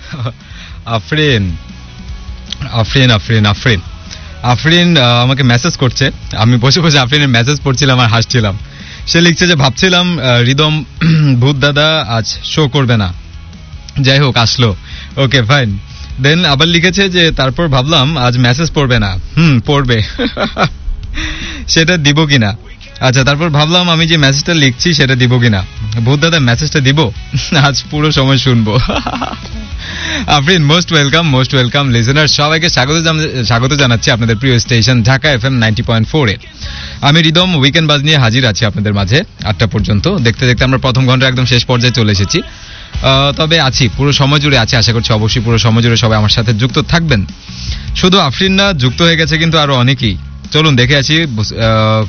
আফরিন আফরিন আফরিন আফরিন আফরিন আমাকে মেসেজ করছে। আমি বসে বসে আফরিনের মেসেজ পড়ছিলাম আর হাসছিলাম। সে লিখছে যে ভাবছিলাম রিদম ভূত দাদা আজ শো করবে না, যাই হোক আসলো, ওকে ফাইন। দেন আবার লিখেছে যে তারপর ভাবলাম আজ মেসেজ পড়বে না, পড়বে সেটা দিব কিনা। আচ্ছা, তারপর ভাবলাম আমি যে মেসেজটা লিখছি সেটা দিব কিনা। ভূত দাদা মেসেজটা দিব, আজ পুরো সময় শুনবো। আফরিন মোস্ট ওয়েলকাম লিসেনার, সবাইকে স্বাগত জানাচ্ছি আপনাদের প্রিয় স্টেশন ঢাকা FM 90.4 এ। আমি রিদম উইকেন্ড বাজ নিয়ে হাজির আছি আপনাদের মাঝে 8টা পর্যন্ত। দেখতে দেখতে আমরা প্রথম ঘন্টা একদম শেষ পর্যায়ে চলে এসেছি, তবে আছি পুরো সময় জুড়ে আছি। আশা করছি অবশ্যই পুরো সময় জুড়ে সবাই আমার সাথে যুক্ত থাকবেন। শুধু আফরিন না, যুক্ত হয়ে গেছে কিন্তু আরো অনেকেই। চলুন দেখে আছি